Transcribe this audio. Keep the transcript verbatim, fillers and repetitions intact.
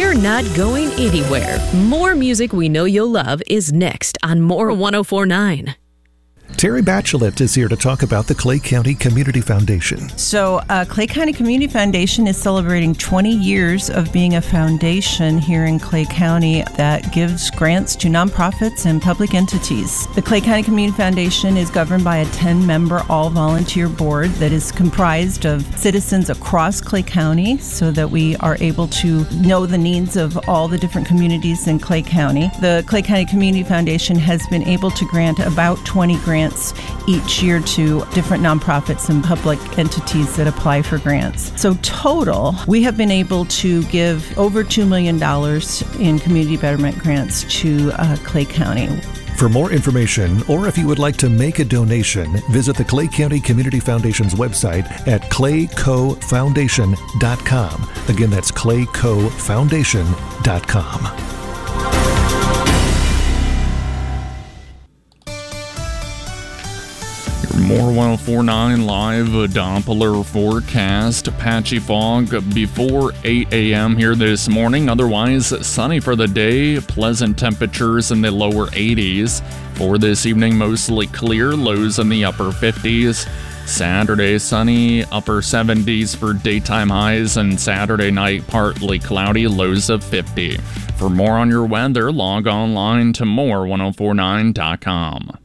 We're not going anywhere. More music we know you'll love is next on More one oh four point nine. Terry Bachelet is here to talk about the Clay County Community Foundation. So uh, Clay County Community Foundation is celebrating twenty years of being a foundation here in Clay County that gives grants to nonprofits and public entities. The Clay County Community Foundation is governed by a ten-member all-volunteer board that is comprised of citizens across Clay County so that we are able to know the needs of all the different communities in Clay County. The Clay County Community Foundation has been able to grant about twenty grants each year to different nonprofits and public entities that apply for grants. So total, we have been able to give over two million dollars in community betterment grants to uh, Clay County. For more information, or if you would like to make a donation, visit the Clay County Community Foundation's website at clay co foundation dot com. Again, that's clay co foundation dot com. More one oh four point nine live a Doppler forecast. Patchy fog before eight a.m. here this morning. Otherwise, sunny for the day. Pleasant temperatures in the lower eighties. For this evening, mostly clear. Lows in the upper fifties. Saturday, sunny. Upper seventies for daytime highs. And Saturday night, partly cloudy. Lows of fifty. For more on your weather, log online to more ten forty-nine dot com.